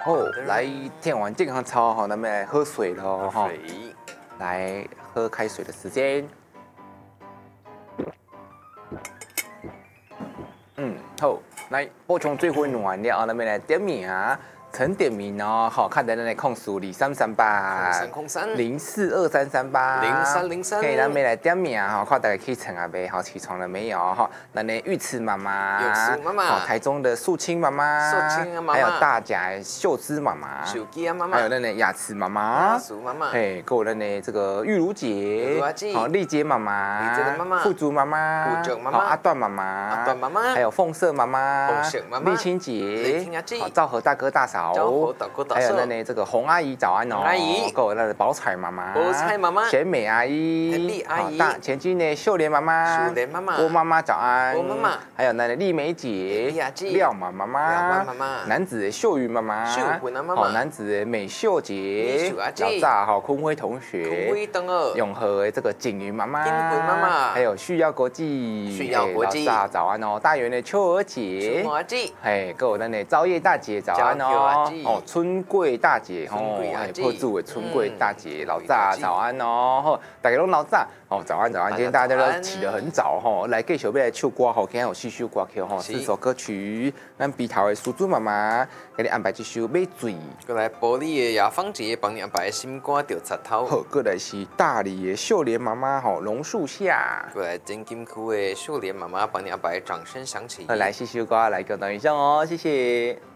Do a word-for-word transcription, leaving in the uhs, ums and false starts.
哦，来听完健康操哈，那么来喝水喽哈。 水， 来喝开水的时间。嗯，好，来补充水分完了，那么来点名啊。陈点名哦，好，看在那里控诉零三三八， 空三空三， 零四二三三八， 零三零三， 可以，咱们来点名哈，看大家起床啊没？好，起床了没有？哈，那呢，玉慈妈妈， 玉慈妈妈好，台中的素清妈妈， 素清妈妈还有大甲秀芝妈妈， 手机啊妈妈， 还有那呢雅慈妈妈， 雅慈妈妈， 哎，还有那呢这个玉茹姐，好，丽姐妈妈， 丽姐的妈妈， 富足妈妈， 富足妈妈， 好，阿段妈妈， 阿段妈妈， 还有凤色妈妈， 凤色妈妈， 丽清姐， 丽清阿姐， 好，兆和大哥大嫂， 兆和大哥大嫂， 还有那呢这个洪阿姨早安哦， 洪阿姨， 还有那个宝彩妈妈， 宝彩妈妈， 贤美阿姨， 丽阿姨， 大前妻呢秀莲妈妈， 秀莲妈妈， 郭妈妈早安， 郭妈妈， 还有那个丽梅姐， 丽阿姐， 廖妈妈妈， 廖妈妈， 男子的秀云妈妈， 秀云妈妈， 好，男子的美秀姐，老炸好坤辉同学， 坤辉同学， 永和的这个景云妈妈， 景云妈妈， 还有旭耀国际， 旭耀国际， 老炸早安哦，大园的秋儿姐， 秋儿姐， 哎，还有那呢朝夜大姐早安哦，哦春桂大姐哦，哎破住的春桂大姐，老炸早安哦，吼，大家拢老炸哦，早安早安，今天大家都起得很早吼，来继续要来唱歌吼，今天有四首歌曲吼，四首歌曲，咱鼻头的苏珠妈妈给你安排这首《买水》， 过来玻璃的雅芳姐帮你安排心肝着插头， 好，过来是大理的秀莲妈妈吼，榕树下， 过来真金区的秀莲妈妈帮你安排掌声响起， 来四首歌来跟等一下哦，谢谢。